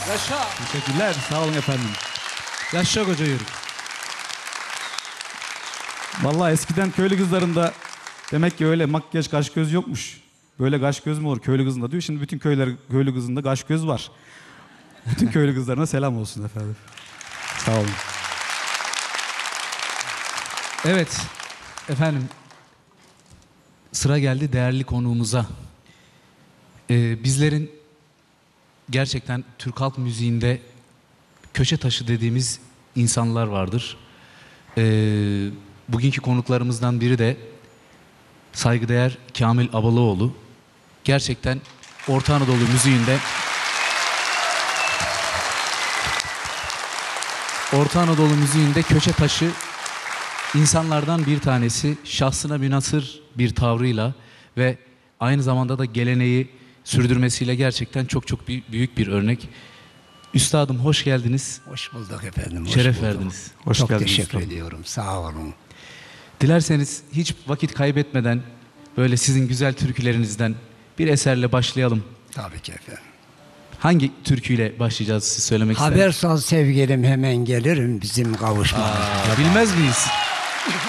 Yaşa. Teşekkürler. Sağ olun efendim. Yaşa koca yürü. Vallahi eskiden köylü kızlarında demek ki öyle makyaj kaş göz yokmuş. Böyle kaş göz mü olur köylü kızında diyor. Şimdi bütün köylü kızında kaş göz var. Bütün köylü kızlarına selam olsun efendim. Sağ olun. Evet efendim, sıra geldi değerli konuğumuza. Bizlerin gerçekten Türk halk müziğinde köşe taşı dediğimiz insanlar vardır. Bugünkü konuklarımızdan biri de saygıdeğer Kamil Abalıoğlu. Gerçekten Orta Anadolu müziğinde köşe taşı insanlardan bir tanesi, şahsına münhasır bir tavrıyla ve aynı zamanda da geleneği sürdürmesiyle gerçekten çok büyük bir örnek. Üstadım hoş geldiniz. Hoş bulduk efendim. Hoş Şeref bulduk. verdiniz. Hoş Çok geldiniz teşekkür üstadım. ediyorum. Sağ olun. Dilerseniz hiç vakit kaybetmeden böyle sizin güzel türkülerinizden bir eserle başlayalım. Tabii ki efendim. Hangi türküyle başlayacağız, siz söylemek ister Haber misiniz? sal sevgilim, hemen gelirim bizim kavuşmamız. Bilmez miyiz?